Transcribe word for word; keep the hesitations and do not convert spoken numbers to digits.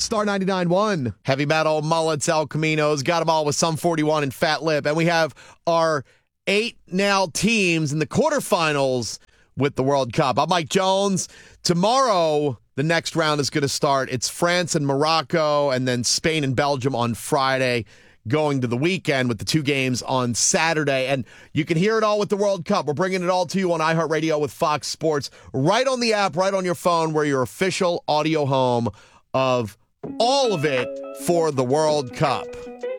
Star ninety-nine point one. Heavy Metal, Mullets, El Caminos, got them all with Sum forty-one and Fat Lip. And we have our eight now teams in the quarterfinals with the World Cup. I'm Mike Jones. Tomorrow, the next round is going to start. It's France and Morocco, and then Spain and Belgium on Friday, going to the weekend with the two games on Saturday. And you can hear it all with the World Cup. We're bringing it all to you on iHeartRadio with Fox Sports, right on the app, right on your phone. We're your official audio home of all of it for the World Cup.